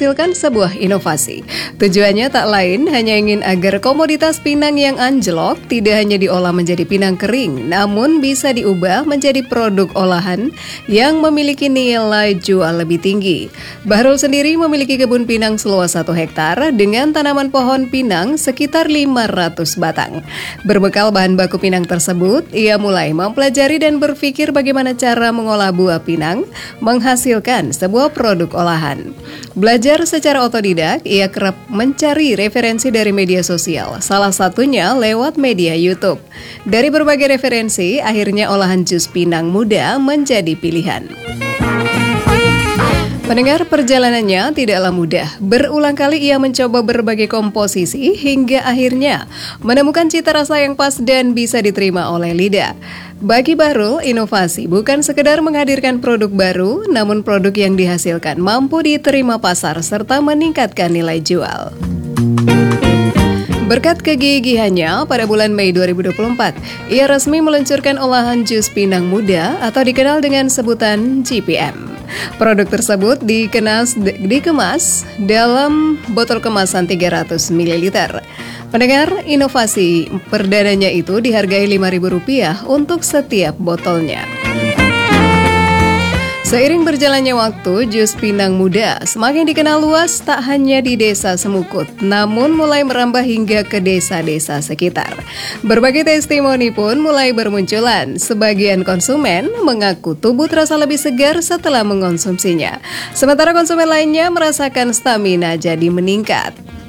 menghasilkan sebuah inovasi. Tujuannya tak lain hanya ingin agar komoditas pinang yang anjlok tidak hanya diolah menjadi pinang kering, namun bisa diubah menjadi produk olahan yang memiliki nilai jual lebih tinggi. Bahrul sendiri memiliki kebun pinang seluas 1 hektar dengan tanaman pohon pinang sekitar 500 batang. Berbekal bahan baku pinang tersebut, ia mulai mempelajari dan berpikir bagaimana cara mengolah buah pinang menghasilkan sebuah produk olahan. Belajar secara otodidak, ia kerap mencari referensi dari media sosial, salah satunya lewat media YouTube. Dari berbagai referensi, akhirnya olahan jus pinang muda menjadi pilihan. Pendengar, perjalanannya tidaklah mudah. Berulang kali ia mencoba berbagai komposisi hingga akhirnya menemukan cita rasa yang pas dan bisa diterima oleh lidah. Bagi Bahrul, inovasi bukan sekedar menghadirkan produk baru, namun produk yang dihasilkan mampu diterima pasar serta meningkatkan nilai jual. Berkat kegigihannya, pada bulan Mei 2024, ia resmi meluncurkan olahan jus pinang muda atau dikenal dengan sebutan GPM. Produk tersebut dikemas dalam botol kemasan 300 ml. Pendengar, inovasi perdananya itu dihargai Rp5.000 untuk setiap botolnya. Seiring berjalannya waktu, jus pinang muda semakin dikenal luas tak hanya di desa Semukut, namun mulai merambah hingga ke desa-desa sekitar. Berbagai testimoni pun mulai bermunculan. Sebagian konsumen mengaku tubuh terasa lebih segar setelah mengonsumsinya. Sementara konsumen lainnya merasakan stamina jadi meningkat.